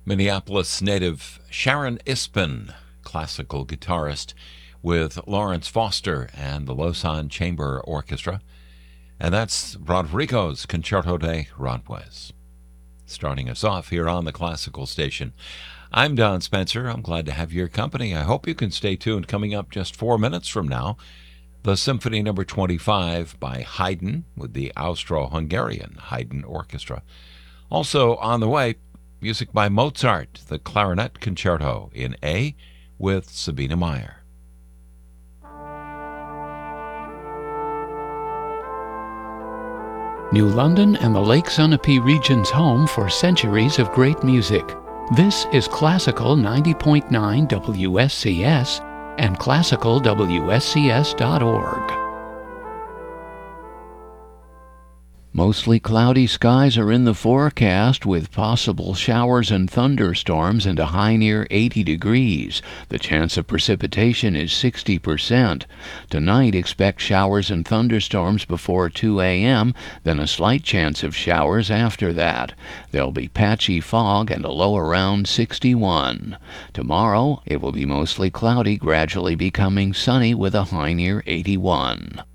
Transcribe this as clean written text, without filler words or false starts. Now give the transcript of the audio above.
Minneapolis native Sharon Ispin, classical guitarist with Lawrence Foster and the Lausanne Chamber Orchestra. And that's Rodrigo's Concerto de Rodriguez. Starting us off here on the Classical Station. I'm Don Spencer. I'm glad to have your company. I hope you can stay tuned. Coming up just 4 minutes from now, the Symphony No. 25 by Haydn with the Austro-Hungarian Haydn Orchestra. Also on the way, music by Mozart, the Clarinet Concerto in A with Sabine Meyer. New London and the Lake Sunapee region's home for centuries of great music. This is Classical 90.9 WSCS and classicalwscs.org. Mostly cloudy skies are in the forecast with possible showers and thunderstorms and a high near 80 degrees. The chance of precipitation is 60%. Tonight expect showers and thunderstorms before 2 a.m., then a slight chance of showers after that. There'll be patchy fog and a low around 61. Tomorrow it will be mostly cloudy, gradually becoming sunny with a high near 81.